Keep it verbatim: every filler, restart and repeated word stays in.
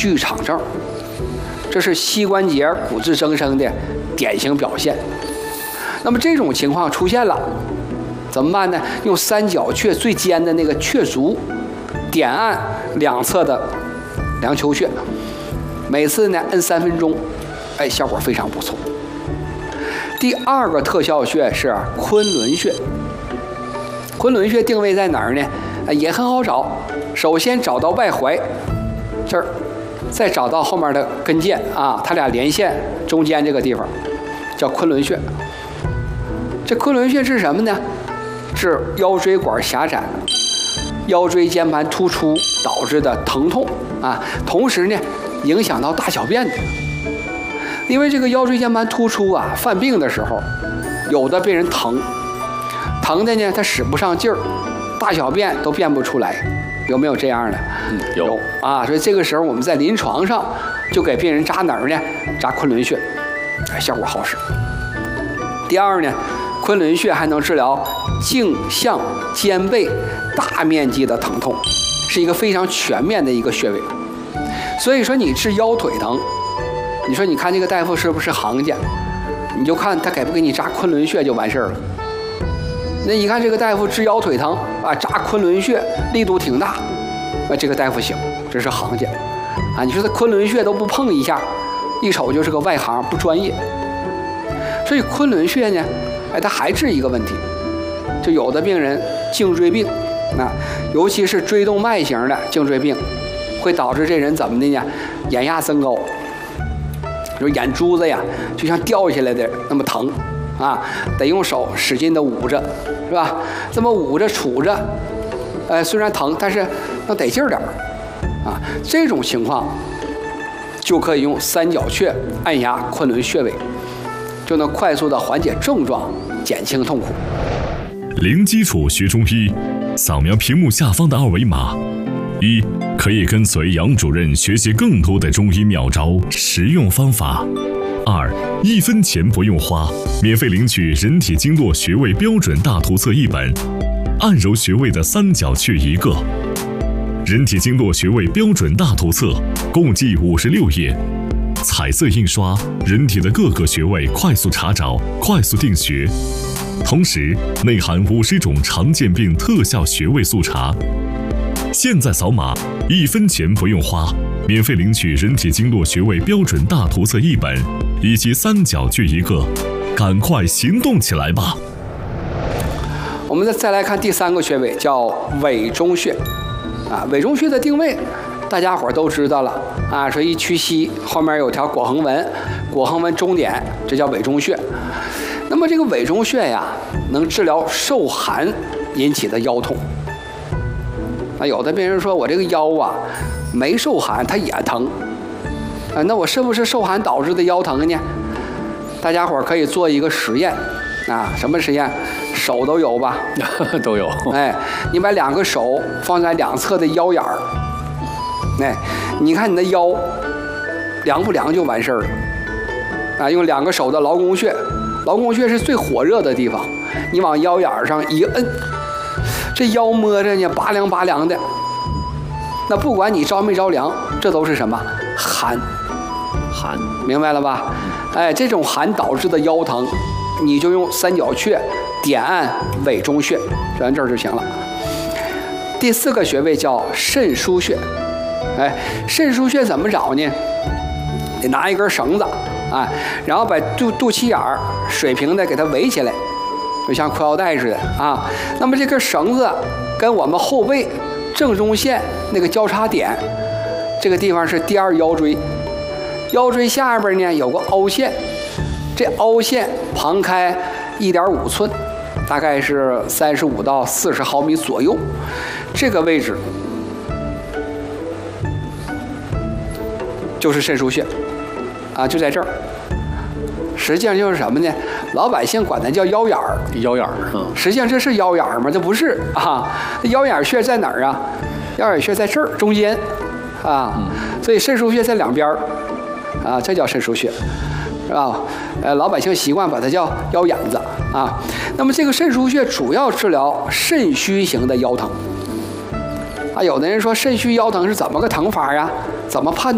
剧场症，这是膝关节骨质增生的典型表现。那么这种情况出现了，怎么办呢？用三角雀最尖的那个雀足点按两侧的梁丘穴，每次呢摁三分钟，哎，效果非常不错。第二个特效穴是昆仑穴。昆仑穴定位在哪儿呢？也很好找。首先找到外踝这儿，再找到后面的跟腱啊，它俩连线中间这个地方叫昆仑穴。这昆仑穴是什么呢？是腰椎管狭窄、腰椎间盘突出导致的疼痛啊，同时呢影响到大小便的。因为这个腰椎间盘突出啊，犯病的时候，有的病人疼，疼的呢他使不上劲儿，大小便都便不出来，有没有这样的？ 嗯，有, 有啊。所以这个时候我们在临床上就给病人扎哪儿呢？扎昆仑穴，哎，效果好使。第二呢，昆仑穴还能治疗颈项肩背大面积的疼痛，是一个非常全面的一个穴位。所以说你治腰腿疼，你说你看这个大夫是不是行家？你就看他给不给你扎昆仑穴就完事儿了。那你看这个大夫治腰腿疼啊，扎昆仑穴力度挺大，啊，这个大夫行，这是行家啊。你说他昆仑穴都不碰一下，一瞅就是个外行，不专业。所以昆仑穴呢，哎，它还治一个问题，就有的病人颈椎病啊，尤其是椎动脉型的颈椎病，会导致这人怎么的呢？眼压增高，就是眼珠子呀，就像掉下来的那么疼啊，得用手使劲的捂着，是吧？这么捂着杵着，呃，虽然疼，但是要得劲儿点儿啊。这种情况就可以用三角穴按压昆仑穴位，就能快速的缓解症状，减轻痛苦。 零基础学中医，扫描屏幕下方的二维码。一，可以跟随杨主任学习更多的中医妙招、实用方法。二，一分钱不用花，免费领取人体经络穴位标准大图册一本，按揉穴位的三角穴一个。人体经络穴位标准大图册共计五十六页，彩色印刷，人体的各个穴位快速查找、快速定穴，同时内含五十种常见病特效穴位速查。现在扫码，一分钱不用花，免费领取人体经络穴位标准大图册一本，以及三角穴一个，赶快行动起来吧！ 我们再再来看第三个穴位，叫委中穴。啊，委中穴的定位，大家伙都知道了啊。说一屈膝，后面有条跛横纹，跛横纹中点，这叫委中穴。那么这个委中穴呀，能治疗受寒引起的腰痛。啊，有的病人说我这个腰啊没受寒，它也疼，啊，那我是不是受寒导致的腰疼呢？大家伙可以做一个实验，啊，什么实验？手都有吧？ 都有。 哎，你把两个手放在两侧的腰眼儿，哎，你看你的腰凉不凉就完事儿了。啊，用两个手的劳宫穴，劳宫穴是最火热的地方，你往腰眼儿上一摁，这腰摸着呢拔凉拔凉的。那不管你着没着凉，这都是什么？寒。 寒， 明白了吧？哎，这种寒导致的腰疼，你就用三角穴点按委中穴，点按这儿就行了。第四个穴位叫肾腧穴。哎，肾腧穴怎么找呢？得拿一根绳子啊，然后把肚肚脐眼儿水平的给它围起来，就像裤腰带似的啊。那么这根绳子跟我们后背正中线那个交叉点，这个地方是第二腰椎。腰椎下边呢有个凹陷，这凹陷旁开一点五寸，大概是三十五到四十毫米左右。这个位置就是肾腧穴，啊，就在这儿。实际上就是什么呢？老百姓管它叫腰眼儿， 腰眼儿。嗯， 实际上这是腰眼儿吗？这不是啊。腰眼穴在哪儿啊？腰眼穴在这儿中间，啊，嗯、所以肾腧穴在两边儿。啊，这叫肾腧穴，是吧？呃，老百姓习惯把它叫腰眼子啊。那么这个肾腧穴主要治疗肾虚型的腰疼。啊，有的人说肾虚腰疼是怎么个疼法呀？怎么判断？